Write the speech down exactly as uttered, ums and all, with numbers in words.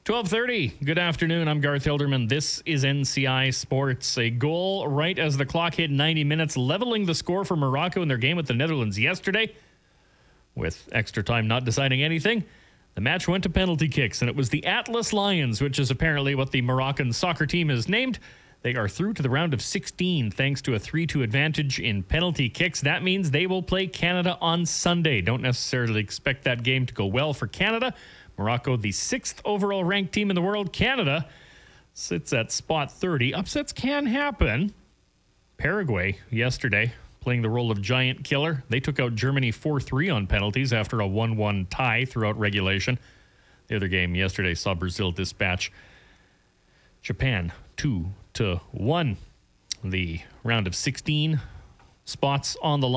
twelve thirty. Good afternoon. I'm Garth Hilderman. This is N C I Sports. A goal right as the clock hit ninety minutes, leveling the score for Morocco in their game with the Netherlands yesterday. With extra time not deciding anything, the match went to penalty kicks, and it was the Atlas Lions, which is apparently what the Moroccan soccer team is named. They are through to the round of sixteen thanks to a three two advantage in penalty kicks. That means they will play Canada on Sunday. Don't necessarily expect that game to go well for Canada. Morocco, the sixth overall ranked team in the world. Canada sits at spot thirty. Upsets can happen. Paraguay yesterday playing the role of giant killer. They took out Germany four three on penalties after a one one tie throughout regulation. The other game yesterday saw Brazil dispatch Japan two to one. The round of sixteen spots on the line.